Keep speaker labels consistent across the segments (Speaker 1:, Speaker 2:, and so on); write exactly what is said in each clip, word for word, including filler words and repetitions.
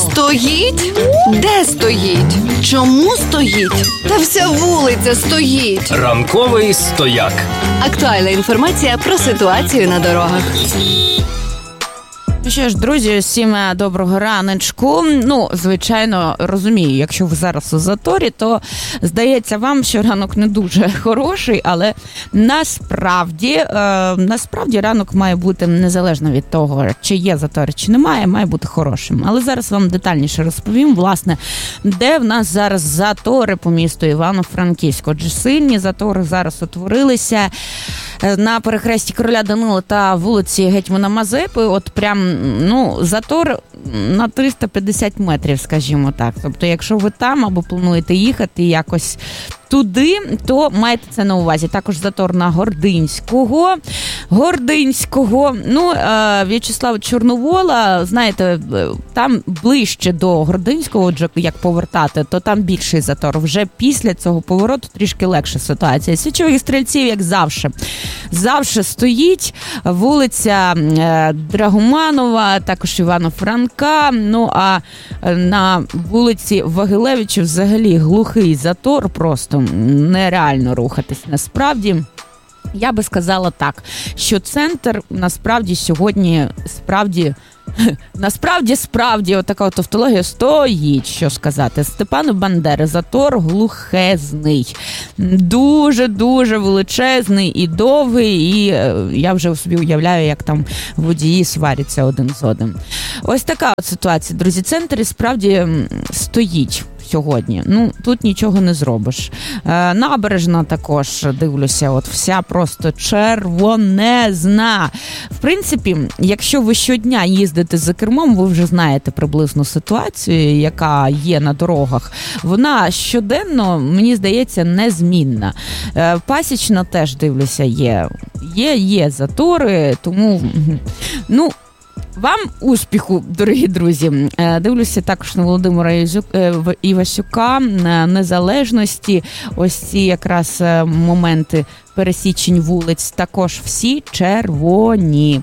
Speaker 1: Стоїть? Де стоїть? Чому стоїть? Та вся вулиця стоїть.
Speaker 2: Ранковий стояк.
Speaker 1: Актуальна інформація про ситуацію на дорогах.
Speaker 3: Ну що ж, друзі, всім доброго раночку. Ну, звичайно, розумію, якщо ви зараз у заторі, то здається вам, що ранок не дуже хороший, але насправді, е, насправді ранок має бути незалежно від того, чи є затори, чи немає, має бути хорошим. Але зараз вам детальніше розповім, власне, де в нас зараз затори по місту Івано-Франківську. Отже, сильні затори зараз утворилися на перехресті Короля Данила та вулиці Гетьмана Мазепи. От прям, ну, затор на триста п'ятдесят метрів, скажімо так. Тобто, якщо ви там або плануєте їхати якось туди, то майте це на увазі. Також затор на Гординського. Гординського. Ну, В'ячеслава Чорновола, знаєте, там ближче до Гординського, отже, як повертати, то там більший затор. Вже після цього повороту трішки легша ситуація. Січових стрільців, як завжди. Завжди стоїть вулиця Драгоманова, також Івана Франка. Ну, а на вулиці Вагилевича взагалі глухий затор, просто нереально рухатись насправді. Я би сказала так, що центр насправді сьогодні справді, насправді справді, отака от тавтологія, стоїть, що сказати. Степану Бандери затор глухезний, дуже-дуже величезний і довгий, і я вже собі уявляю, як там водії сваряться один з одним. Ось така от ситуація, друзі. Центр справді стоїть сьогодні. Ну, тут нічого не зробиш. Е, набережна також, дивлюся, от вся просто червонезна. В принципі, якщо ви щодня їздите за кермом, ви вже знаєте приблизно ситуацію, яка є на дорогах. Вона щоденно, мені здається, незмінна. Е, Пасічна теж, дивлюся, є. Є, є затори, тому, ну, вам успіху, дорогі друзі. Дивлюся також на Володимира Івасюка, на Незалежності. Ось ці якраз моменти пересічень вулиць також всі червоні.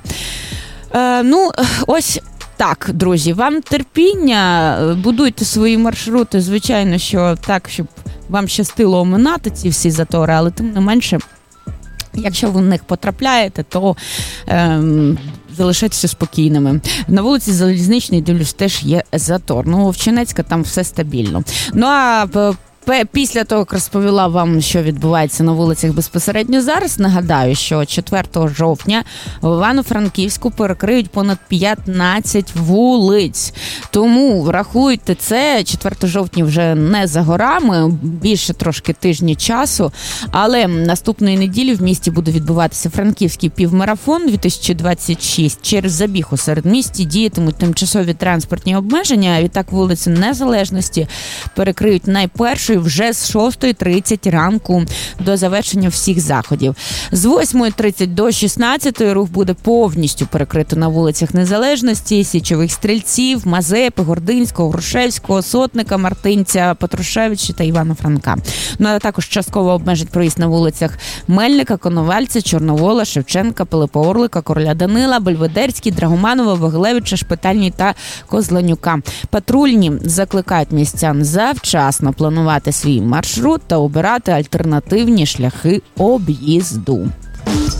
Speaker 3: Ну, ось так, друзі, вам терпіння, будуйте свої маршрути, звичайно, що так, щоб вам щастило оминати ці всі затори, але тим не менше, якщо ви в них потрапляєте, то ем, залишайтеся спокійними. На вулиці Залізничній, дивлюсь, теж є затор. Ну, Вовчинецька там все стабільно. Ну, а після того, як розповіла вам, що відбувається на вулицях безпосередньо зараз, нагадаю, що четвертого жовтня в Івано-Франківську перекриють понад п'ятнадцять вулиць. Тому врахуйте це, четвертого жовтня вже не за горами, більше трошки тижні часу, але наступної неділі в місті буде відбуватися Франківський півмарафон дві тисячі двадцять шість. Через забіг у середмісті діятимуть тимчасові транспортні обмеження, а відтак вулиці Незалежності перекриють найпершою вже з шостої тридцять ранку до завершення всіх заходів. З восьмої тридцять до шістнадцятої рух буде повністю перекрито на вулицях Незалежності, Січових Стрільців, Мазепи, Гординського, Грушевського, Сотника, Мартинця, Петрушевича та Івана Франка. Ну, а також частково обмежить проїзд на вулицях Мельника, Коновальця, Чорновола, Шевченка, Пилипа Орлика, Короля Данила, Бельведерський, Драгоманова, Вагилевича, Шпитальній та Козланюка. Патрульні закликають містян завчасно планувати свій маршрут та обирати альтернативні шляхи об'їзду.